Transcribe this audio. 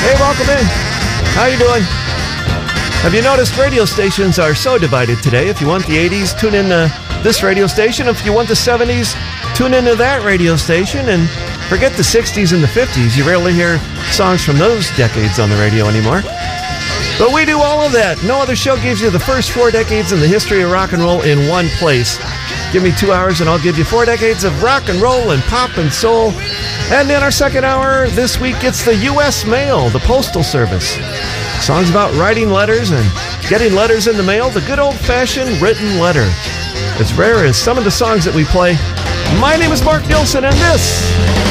Hey, welcome in. How you doing? Have you noticed radio stations are so divided today? If you want the 80s, tune in to this radio station. If you want the 70s, tune into that radio station. And forget the 60s and the 50s. You rarely hear songs from those decades on the radio anymore. But we do all of that. No other show gives you the first 4 decades in the history of rock and roll in one place. Give me 2 hours and I'll give you 4 decades of rock and roll and pop and soul. And in our second hour this week, it's the U.S. Mail, the Postal Service. Songs about writing letters and getting letters in the mail, the good old-fashioned written letter. As rare as some of the songs that we play. My name is Mark Nilsson, and this